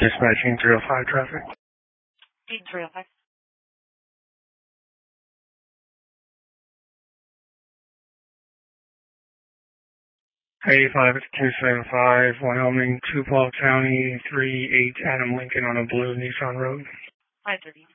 Dispatching 305 traffic. 305. 85 275, Wyoming, Tupelo County, 38 Adam Lincoln on a blue Nissan Road. 530.